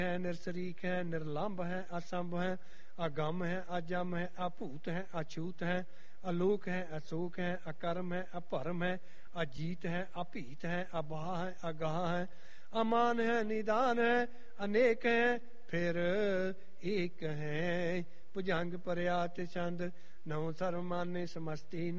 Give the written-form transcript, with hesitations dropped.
है, निरसरीक है, निर्लंब है, असंभ है, अगम है, अजम है, अभूत है, अछूत है, अलोक है, अशोक है, अकर्म है, अपरम है, अजीत है, अपीत है, अबाह है, अगाह है, अमान है, निदान है, अनेक है, फिर एक है। भुजंग पर्यात छंद नौ सर्वमान्य समस्ती